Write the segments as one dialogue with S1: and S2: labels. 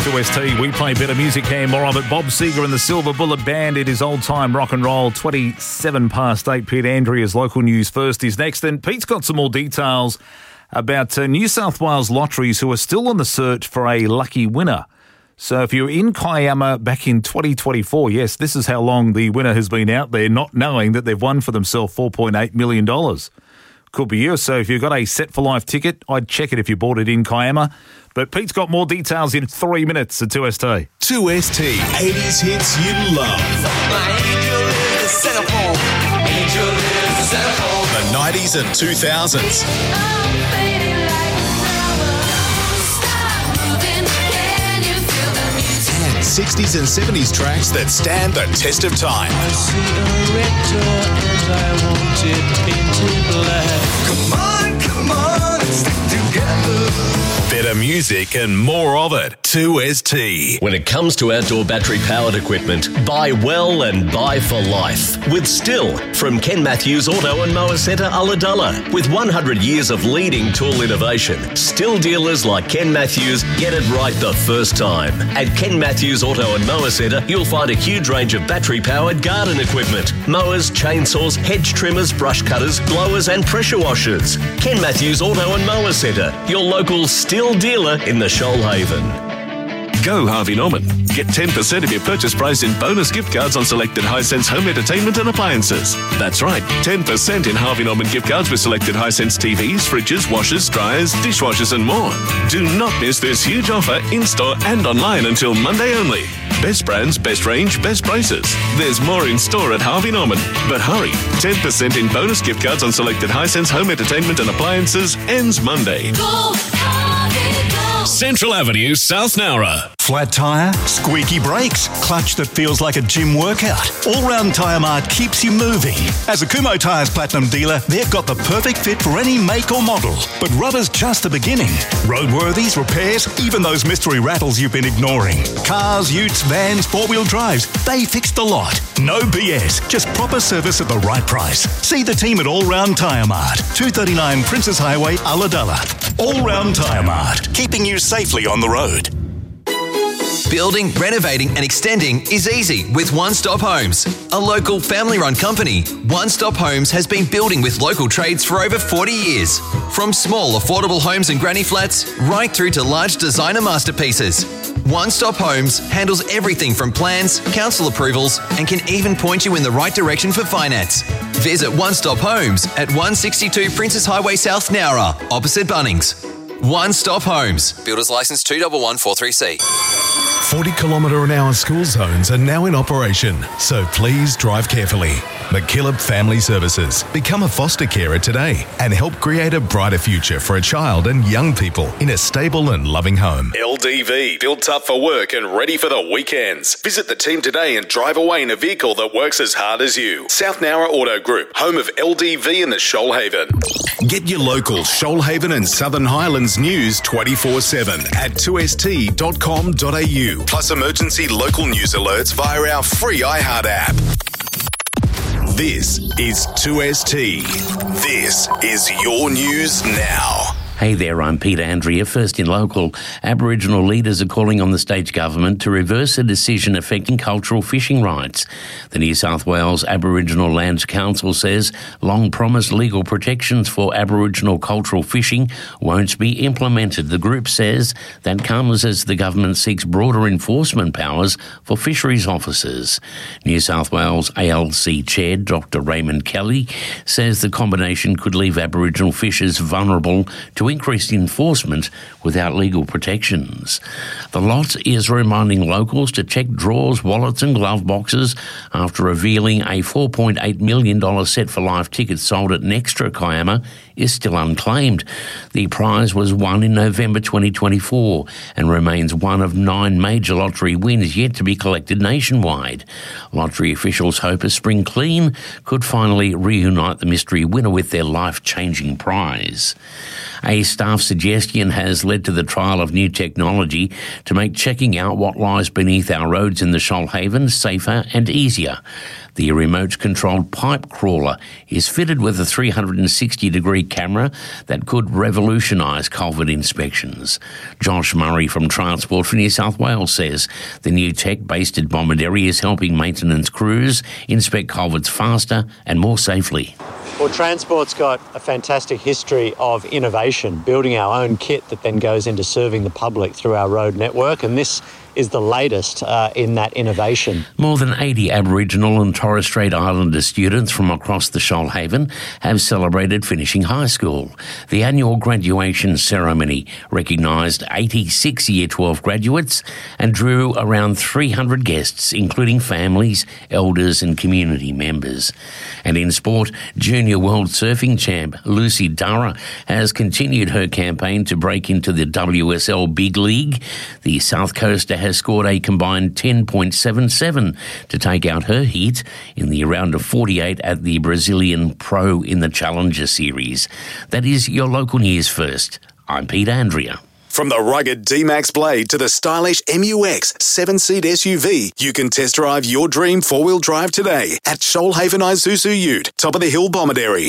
S1: 2ST, we play better music and more of it. Bob Seger and the Silver Bullet Band. It is old-time rock and roll. 27 past 8. Pete Andrea's local news first is next. And Pete's got some more details about New South Wales lotteries who are still on the search for a lucky winner. So if you're in Kiama back in 2024, yes, this is how long the winner has been out there, not knowing that they've won for themselves $4.8 million. Could be you. So if you've got a Set for Life ticket, I'd check it if you bought it in Kiama. But Pete's got more details in 3 minutes at 2ST.
S2: 2ST, 80s hits you love.
S3: My angel is the centerfold. Angel is the centerfold.
S2: The 90s and 2000s. And 60s and 70s tracks that stand the test of time.
S4: I see a red door and I want it painted black.
S3: Come on, let's stick together.
S2: Better music and more of it. 2ST.
S5: When it comes to outdoor battery-powered equipment, buy well and buy for life. With Still from Ken Matthews Auto and Mower Centre, Ulladulla. With 100 years of leading tool innovation, Still dealers like Ken Matthews get it right the first time. At Ken Matthews Auto and Mower Centre, you'll find a huge range of battery-powered garden equipment. Mowers, chainsaws, hedge trimmers, brush cutters, blowers and pressure washers. Ken Matthews Auto and Mower Centre, your local Still dealer in the Shoalhaven.
S6: Go Harvey Norman. Get 10% of your purchase price in bonus gift cards on selected Hisense home entertainment and appliances. That's right, 10% in Harvey Norman gift cards with selected Hisense TVs, fridges, washers, dryers, dishwashers and more. Do not miss this huge offer in-store and online until Monday only. Best brands, best range, best prices. There's more in store at Harvey Norman. But hurry, 10% in bonus gift cards on selected Hisense home entertainment and appliances ends Monday.
S2: Central Avenue, South Nowra. Flat tyre, squeaky brakes, clutch that feels like a gym workout. All-round Tyre Mart keeps you moving. As a Kumho Tyres Platinum dealer, they've got the perfect fit for any make or model. But rubber's just the beginning. Roadworthies, repairs, even those mystery rattles you've been ignoring. Cars, utes, vans, four-wheel drives, they fix the lot. No BS, just proper service at the right price. See the team at All-Round Tyre Mart, 239 Princess Highway, Ulladulla. All-Round Tyre Mart, keeping you safely on the road.
S7: Building, renovating and extending is easy with One Stop Homes. A local family-run company, One Stop Homes has been building with local trades for over 40 years. From small, affordable homes and granny flats, right through to large designer masterpieces. One Stop Homes handles everything from plans, council approvals, and can even point you in the right direction for finance. Visit One Stop Homes at 162 Princess Highway South Nowra, opposite Bunnings. One Stop Homes. Builders Licence 211436C.
S2: 40km/h school zones are now in operation, so please drive carefully. McKillop Family Services. Become a foster carer today and help create a brighter future for a child and young people in a stable and loving home.
S8: LDV, built tough for work and ready for the weekends. Visit the team today and drive away in a vehicle that works as hard as you. South Nowra Auto Group, home of LDV in the Shoalhaven.
S2: Get your local Shoalhaven and Southern Highlands news 24/7 at 2st.com.au. Plus emergency local news alerts via our free iHeart app. This is 2ST. This is your news now.
S9: Hey there, I'm Peter Andrea. First in local, Aboriginal leaders are calling on the state government to reverse a decision affecting cultural fishing rights. The New South Wales Aboriginal Lands Council says long-promised legal protections for Aboriginal cultural fishing won't be implemented. The group says that comes as the government seeks broader enforcement powers for fisheries officers. New South Wales ALC Chair Dr Raymond Kelly says the combination could leave Aboriginal fishers vulnerable to increased enforcement without legal protections. The lot is reminding locals to check drawers, wallets and glove boxes after revealing a $4.8 million Set for Life ticket sold at Nextra Kiama is still unclaimed. The prize was won in November 2024 and remains one of 9 major lottery wins yet to be collected nationwide. Lottery officials hope a spring clean could finally reunite the mystery winner with their life-changing prize. A staff suggestion has led to the trial of new technology to make checking out what lies beneath our roads in the Shoalhaven safer and easier. The remote-controlled pipe crawler is fitted with a 360-degree camera that could revolutionise culvert inspections. Josh Murray from Transport for New South Wales says the new tech based at Bomaderry is helping maintenance crews inspect culverts faster and more safely.
S10: Well, Transport's got a fantastic history of innovation, building our own kit that then goes into serving the public through our road network, and this is the latest in that innovation.
S9: More than 80 Aboriginal and Torres Strait Islander students from across the Shoalhaven have celebrated finishing high school. The annual graduation ceremony recognised 86 Year 12 graduates and drew around 300 guests, including families, elders and community members. And in sport, Junior World Surfing Champ Lucy Dara has continued her campaign to break into the WSL Big League. The South Coaster has scored a combined 10.77 to take out her heat in the round of 48 at the Brazilian Pro in the Challenger Series. That is your local news first. I'm Pete Andrea.
S8: From the rugged D-Max Blade to the stylish MUX 7-seat SUV, you can test drive your dream four-wheel drive today at Shoalhaven Isuzu Ute, top of the hill Bomaderry.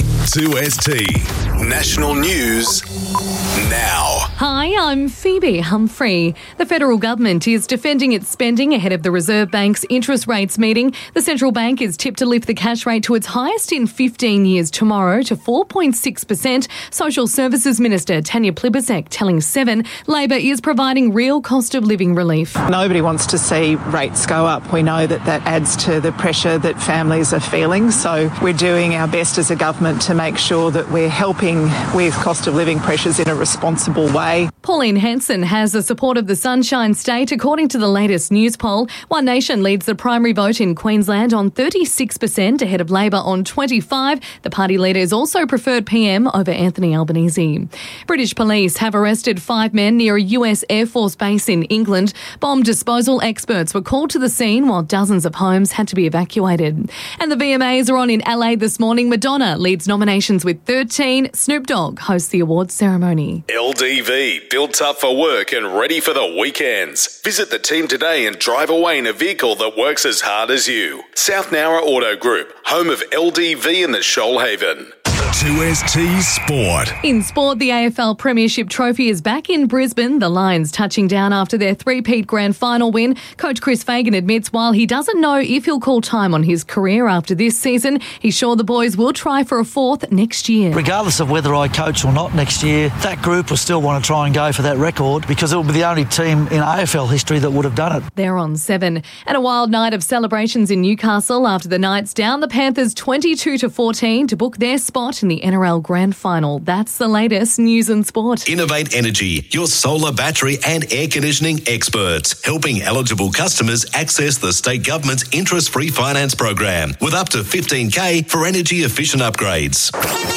S8: 2ST National News now.
S11: Hi, I'm Phoebe Humphrey. The federal government is defending its spending ahead of the Reserve Bank's interest rates meeting. The central bank is tipped to lift the cash rate to its highest in 15 years tomorrow to 4.6%. Social Services Minister Tanya Plibersek telling Seven Labor is providing real cost of living relief.
S12: Nobody wants to see rates go up. We know that adds to the pressure that families are feeling. So we're doing our best as a government to make sure that we're helping with cost of living pressures in a responsible way.
S11: Pauline Hanson has the support of the Sunshine State, according to the latest news poll. One Nation leads the primary vote in Queensland on 36%, ahead of Labor on 25%. The party leader is also preferred PM over Anthony Albanese. British police have arrested 5 men near a US Air Force base in England. Bomb disposal experts were called to the scene while dozens of homes had to be evacuated. And the VMAs are on in LA this morning. Madonna leads nominations with 13. Snoop Dogg hosts the awards ceremony.
S8: LDV, built tough for work and ready for the weekends. Visit the team today and drive away in a vehicle that works as hard as you. South Nowra Auto Group, home of LDV in the Shoalhaven.
S2: 2ST Sport.
S11: In sport, the AFL Premiership Trophy is back in Brisbane. The Lions touching down after their three-peat grand final win. Coach Chris Fagan admits while he doesn't know if he'll call time on his career after this season, he's sure the boys will try for a fourth next year.
S13: Regardless of whether I coach or not next year, that group will still want to try and go for that record because it will be the only team in AFL history that would have done it.
S11: They're on 7. And a wild night of celebrations in Newcastle after the Knights down the Panthers 22-14 to book their spot in the NRL Grand Final. That's the latest news and sport.
S14: Innovate Energy, your solar, battery and air conditioning experts, helping eligible customers access the state government's interest-free finance program with up to $15,000 for energy-efficient upgrades.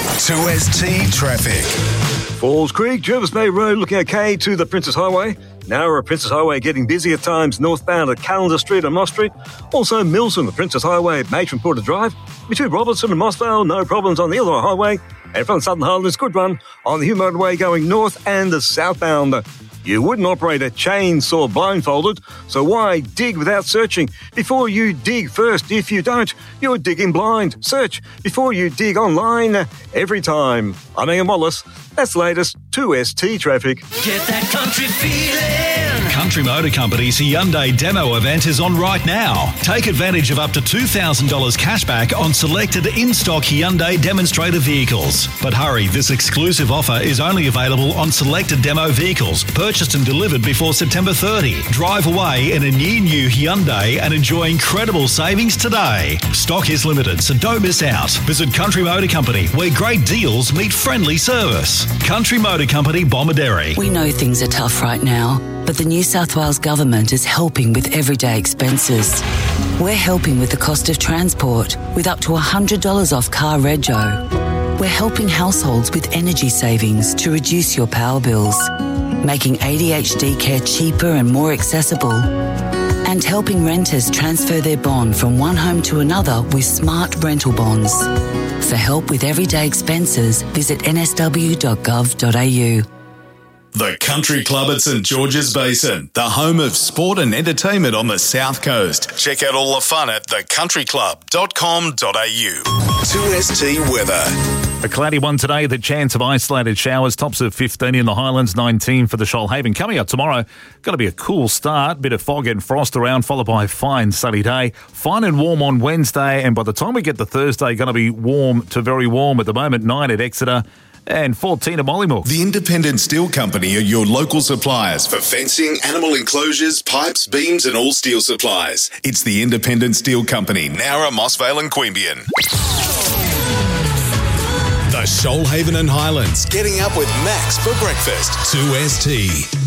S2: 2ST Traffic.
S15: Falls Creek, Jervis Bay Road looking okay to the Princess Highway. Nowra Princess Highway getting busy at times northbound at Calendar Street and Moss Street. Also Milson, the Princess Highway, Matron Porter Drive. Between Robertson and Mossvale, no problems on the Illinois Highway. And from Southern Highlands, good run on the Hume Motorway going north and southbound. You wouldn't operate a chainsaw blindfolded, so why dig without searching? Before you dig first, if you don't, you're digging blind. Search before you dig online every time. I'm Ian Wallace. That's the latest 2ST Traffic.
S3: Get that country feeling.
S2: Country Motor Company's Hyundai Demo event is on right now. Take advantage of up to $2,000 cashback on selected in-stock Hyundai demonstrator vehicles. But hurry, this exclusive offer is only available on selected demo vehicles purchased and delivered before September 30. Drive away in a new Hyundai and enjoy incredible savings today. Stock is limited, so don't miss out. Visit Country Motor Company, where great deals meet friendly service. Country Motor Company, Bomaderry.
S16: We know things are tough right now, but the New South Wales Government is helping with everyday expenses. We're helping with the cost of transport with up to $100 off car rego. We're helping households with energy savings to reduce your power bills, making ADHD care cheaper and more accessible, and helping renters transfer their bond from one home to another with smart rental bonds. For help with everyday expenses, visit nsw.gov.au.
S17: The Country Club at St George's Basin, the home of sport and entertainment on the South Coast. Check out all the fun at thecountryclub.com.au.
S8: 2ST weather.
S1: A cloudy one today, the chance of isolated showers, tops of 15 in the Highlands, 19 for the Shoalhaven. Coming up tomorrow, going to be a cool start, bit of fog and frost around, followed by a fine sunny day. Fine and warm on Wednesday, and by the time we get to Thursday, going to be warm to very warm at the moment, 9 at Exeter and 14 at Mollymook.
S17: The Independent Steel Company are your local suppliers for fencing, animal enclosures, pipes, beams and all steel supplies. It's the Independent Steel Company, Nowra, Mossvale and Queanbeyan. The Shoalhaven and Highlands.
S8: Getting up with Max for breakfast.
S17: 2ST.